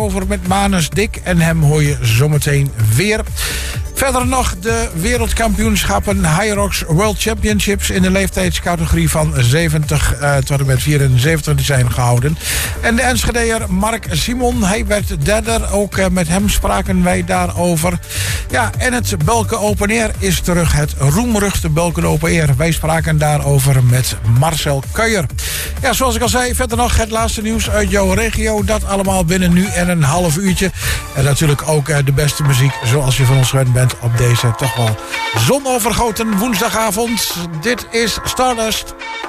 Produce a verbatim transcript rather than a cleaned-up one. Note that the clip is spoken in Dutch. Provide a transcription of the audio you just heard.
over met Manus Dik. En hem hoor je zometeen weer. Verder nog de wereldkampioenschappen High Rocks World Championships in de leeftijdscategorie van zeventig uh, tot en met vierenzeventig die zijn gehouden. En de Enschedeer Mark Simon, hij werd derde. Ook uh, met hem spraken wij daarover. Ja, en het Belken Open Air is terug. Het roemruchte Belken Open Air. Wij spraken daarover met Marcel Kuijer. Ja, zoals ik al zei, verder nog het laatste nieuws uit jouw regio. Dat allemaal binnen nu en een half uurtje. En natuurlijk ook uh, de beste muziek zoals je van ons gewend bent op deze toch wel zonovergoten woensdagavond. Dit is Stardust.